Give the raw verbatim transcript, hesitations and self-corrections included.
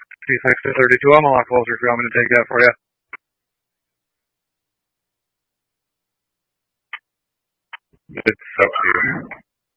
C six to thirty-two, I'm a lot closer if you want me to take that for you. It's up to you.